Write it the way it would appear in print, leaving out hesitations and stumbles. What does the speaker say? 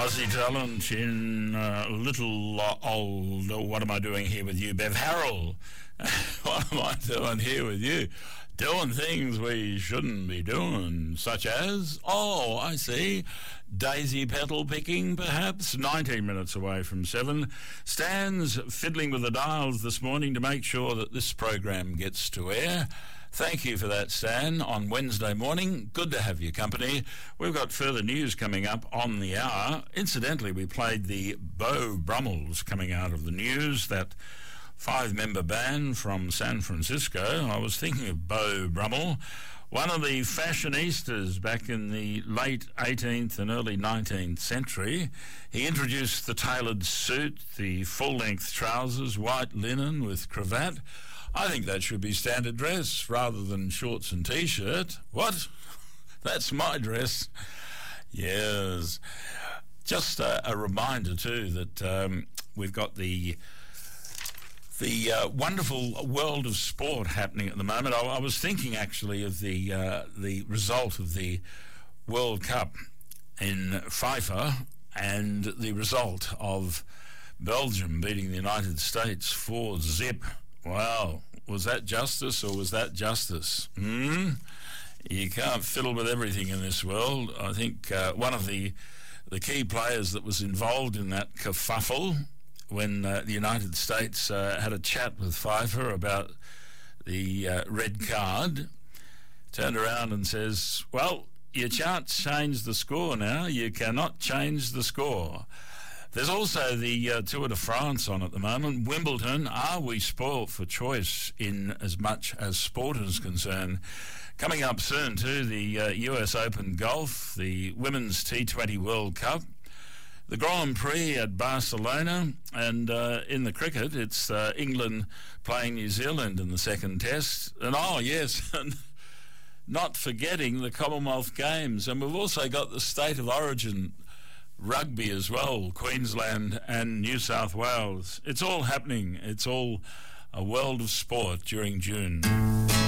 Aussie talent in little old What Am I Doing Here With You, Bev Harrell. What am I doing here with you? Doing things we shouldn't be doing, such as, I see, daisy petal picking, perhaps. 19 minutes away from 7. Stan's fiddling with the dials this morning to make sure that this program gets to air. Thank you for that, Stan, on Wednesday morning. Good to have your company. We've got further news coming up on the hour. Incidentally, we played the Beau Brummels coming out of the news, that 5-member band from San Francisco. I was thinking of Beau Brummel, one of the fashionistas back in the late 18th and early 19th century. He introduced the tailored suit, the full-length trousers, white linen with cravat. I think that should be standard dress rather than shorts and T-shirt. What? That's my dress. Yes. Just a reminder too that we've got the wonderful world of sport happening at the moment. I was thinking actually of the result of the World Cup in FIFA and the result of Belgium beating the United States 4-0. Wow, was that justice or was that justice? You can't fiddle with everything in this world. I think one of the key players that was involved in that kerfuffle when the United States had a chat with FIFA about the red card, turned around and says, well, you can't change the score now. You cannot change the score. There's also the Tour de France on at the moment. Wimbledon, are we spoilt for choice in as much as sport is concerned? Coming up soon too, the US Open Golf, the Women's T20 World Cup, the Grand Prix at Barcelona, and in the cricket, it's England playing New Zealand in the second test. And and not forgetting the Commonwealth Games. And we've also got the State of Origin rugby as well, Queensland and New South Wales. It's all happening. It's all a world of sport during June.